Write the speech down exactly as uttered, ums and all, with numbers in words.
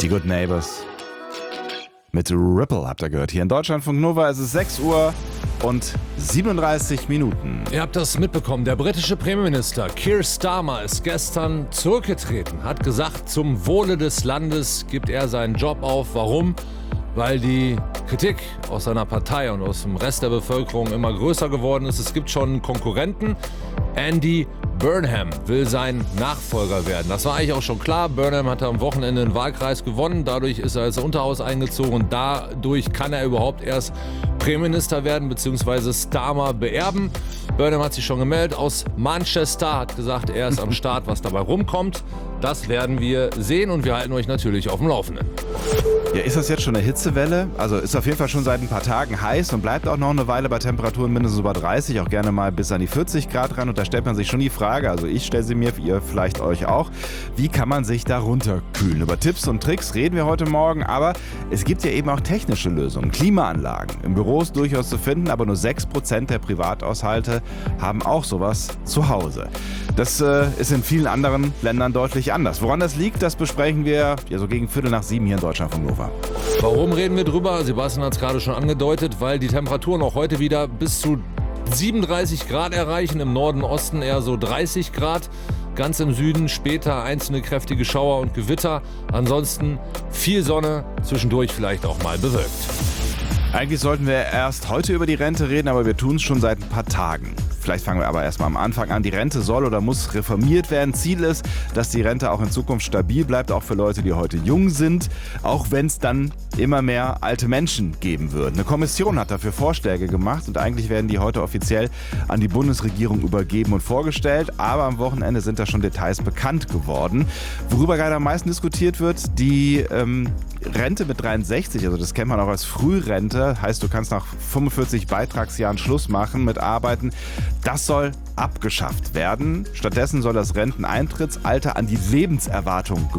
Die Good Neighbors mit Ripple habt ihr gehört. Hier in Deutschlandfunk Nova ist es sechs Uhr und siebenunddreißig Minuten. Ihr habt das mitbekommen. Der britische Premierminister Keir Starmer ist gestern zurückgetreten. Hat gesagt, zum Wohle des Landes gibt er seinen Job auf. Warum? Weil die Kritik aus seiner Partei und aus dem Rest der Bevölkerung immer größer geworden ist. Es gibt schon einen Konkurrenten. Andy Burnham will sein Nachfolger werden. Das war eigentlich auch schon klar. Burnham hatte am Wochenende einen Wahlkreis gewonnen. Dadurch ist er ins Unterhaus eingezogen und dadurch kann er überhaupt erst Premierminister werden bzw. Starmer beerben. Burnham hat sich schon gemeldet aus Manchester, hat gesagt, er ist am Start. Was dabei rumkommt, das werden wir sehen und wir halten euch natürlich auf dem Laufenden. Ja, ist das jetzt schon eine Hitzewelle? Also ist auf jeden Fall schon seit ein paar Tagen heiß und bleibt auch noch eine Weile bei Temperaturen mindestens über dreißig, auch gerne mal bis an die vierzig Grad ran. Und da stellt man sich schon die Frage, also ich stelle sie mir, ihr vielleicht euch auch, wie kann man sich da runterkühlen? Über Tipps und Tricks reden wir heute Morgen, aber es gibt ja eben auch technische Lösungen, Klimaanlagen. Im Büros durchaus zu finden, aber nur sechs Prozent der Privathaushalte haben auch sowas zu Hause. Das äh, ist in vielen anderen Ländern deutlich anders. Woran das liegt, das besprechen wir ja so gegen Viertel nach sieben hier in Deutschlandfunk Nova. Warum reden wir drüber? Sebastian hat es gerade schon angedeutet, weil die Temperaturen auch heute wieder bis zu siebenunddreißig Grad erreichen, im Norden, Osten eher so dreißig Grad. Ganz im Süden später einzelne kräftige Schauer und Gewitter. Ansonsten viel Sonne, zwischendurch vielleicht auch mal bewölkt. Eigentlich sollten wir erst heute über die Rente reden, aber wir tun es schon seit ein paar Tagen. Vielleicht fangen wir aber erstmal am Anfang an. Die Rente soll oder muss reformiert werden. Ziel ist, dass die Rente auch in Zukunft stabil bleibt, auch für Leute, die heute jung sind, auch wenn es dann immer mehr alte Menschen geben wird. Eine Kommission hat dafür Vorschläge gemacht und eigentlich werden die heute offiziell an die Bundesregierung übergeben und vorgestellt. Aber am Wochenende sind da schon Details bekannt geworden. Worüber gerade am meisten diskutiert wird, die ähm, Rente mit dreiundsechzig, also das kennt man auch als Frührente, heißt, du kannst nach fünfundvierzig Beitragsjahren Schluss machen mit Arbeiten. Das soll abgeschafft werden. Stattdessen soll das Renteneintrittsalter an die Lebenserwartung